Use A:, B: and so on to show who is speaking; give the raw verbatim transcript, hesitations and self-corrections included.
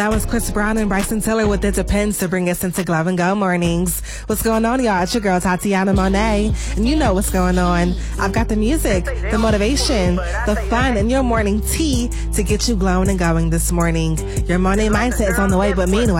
A: That was Chris Brown and Bryson Tiller with It Depends to bring us into Glove and Go mornings. What's going on, y'all? It's your girl, Tatiana Monet. And you know what's going on. I've got the music, the motivation, the fun, and your morning tea to get you glowing and going this morning. Your morning mindset is on the way, but meanwhile,